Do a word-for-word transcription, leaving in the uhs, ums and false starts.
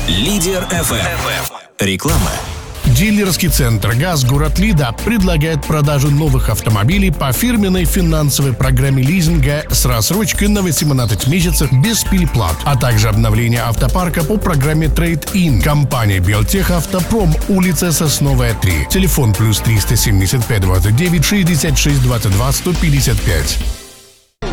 Лидер эф эм. Реклама. Дилерский центр «ГАЗ» город Лида предлагает продажу новых автомобилей по фирменной финансовой программе лизинга с рассрочкой на восемнадцать месяцев без переплат, а также обновление автопарка по программе Trade-in. Компания «Белтех Автопром», улица Сосновая, три. Телефон плюс триста семьдесят пять двадцать девять шестьдесят шесть двадцать два сто пятьдесят пять.